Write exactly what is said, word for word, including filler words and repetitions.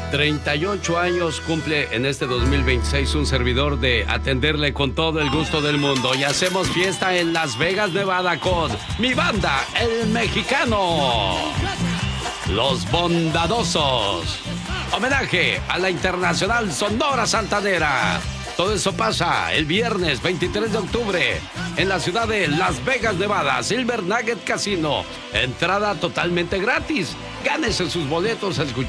treinta y ocho años cumple en este dos mil veintiséis un servidor de atenderle con todo el gusto del mundo. Y hacemos fiesta en Las Vegas, Nevada con mi banda, El Mexicano. Los Bondadosos. Homenaje a la Internacional Sonora Santanera. Todo eso pasa el viernes veintitrés de octubre en la ciudad de Las Vegas, Nevada, Silver Nugget Casino. Entrada totalmente gratis. Gánese sus boletos a escuchar